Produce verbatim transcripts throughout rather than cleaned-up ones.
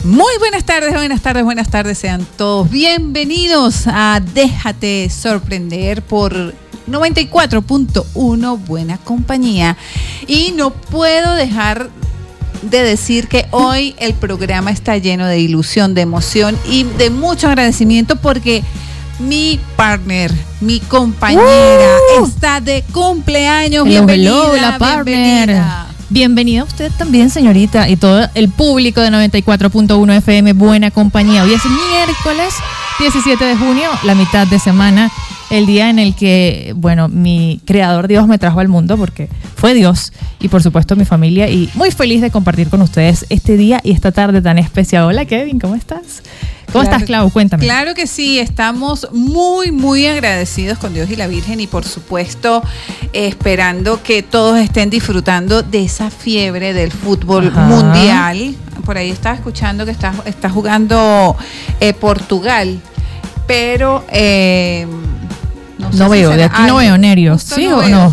Muy buenas tardes, buenas tardes, buenas tardes. Sean todos bienvenidos a Déjate Sorprender por noventa y cuatro punto uno Buena Compañía. Y no puedo dejar de decir que hoy el programa está lleno de ilusión, de emoción y de mucho agradecimiento porque mi partner, mi compañera uh, está de cumpleaños. Hello, bienvenida, hello, la partner. Bienvenida. Bienvenida usted también, señorita, y todo el público de noventa y cuatro punto uno F M Buena Compañía. Hoy es miércoles diecisiete de junio, la mitad de semana, el día en el que, bueno, mi creador Dios me trajo al mundo, porque fue Dios y por supuesto mi familia, y muy feliz de compartir con ustedes este día y esta tarde tan especial. Hola Kevin, ¿cómo estás? ¿Cómo claro, estás, Clau? Cuéntame. Claro que sí, estamos muy, muy agradecidos con Dios y la Virgen y por supuesto eh, esperando que todos estén disfrutando de esa fiebre del fútbol Ajá. mundial. Por ahí estaba escuchando que está, está jugando eh, Portugal, pero eh, no, sé no si veo, será, de aquí ay, no veo Nerios, ¿sí no o veo. no?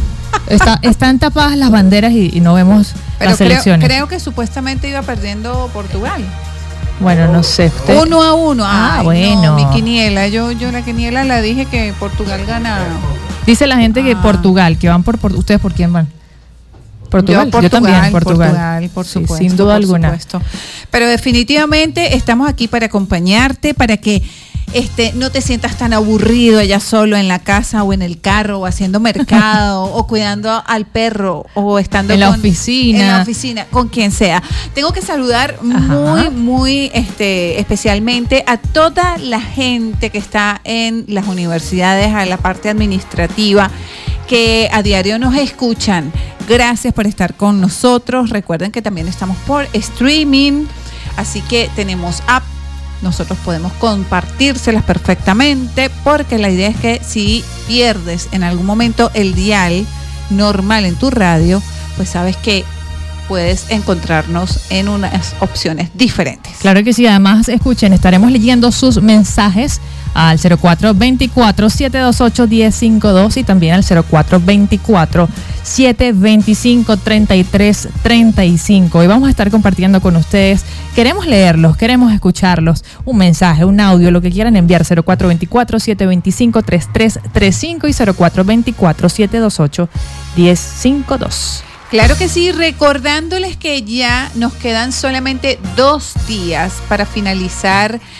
Está, están tapadas las banderas y, y no vemos pero las creo, selecciones. Creo que supuestamente iba perdiendo Portugal. Bueno, no sé. Usted... Uno a uno. Ah, Ay, bueno. No, mi quiniela. Yo, yo la quiniela la dije que Portugal gana. Dice la gente ah. que Portugal, que van por, por... ¿Ustedes por quién van? Portugal. Yo, Portugal, yo también, Portugal. Portugal, por supuesto. Sí, sin duda por alguna. Supuesto. Pero definitivamente estamos aquí para acompañarte, para que este no te sientas tan aburrido allá solo en la casa o en el carro o haciendo mercado o cuidando al perro o estando en la con, oficina. En la oficina, con quien sea. Tengo que saludar Ajá. muy, muy este, especialmente a toda la gente que está en las universidades, a la parte administrativa, que a diario nos escuchan. Gracias por estar con nosotros. Recuerden que también estamos por streaming, así que tenemos app. Nosotros podemos compartírselas perfectamente porque la idea es que si pierdes en algún momento el dial normal en tu radio, pues sabes que puedes encontrarnos en unas opciones diferentes. Claro que sí, además escuchen, estaremos leyendo sus mensajes al cero cuatro dos cuatro, siete dos ocho, uno cero cinco dos y también al cero cuatro dos cuatro, siete dos cinco, tres tres tres cinco. Hoy vamos a estar compartiendo con ustedes, queremos leerlos, queremos escucharlos, un mensaje, un audio, lo que quieran enviar, cero cuatro dos cuatro, siete dos cinco, tres tres tres cinco y cero cuatro dos cuatro, siete dos ocho, uno cero cinco dos. Claro que sí, recordándoles que ya nos quedan solamente dos días para finalizar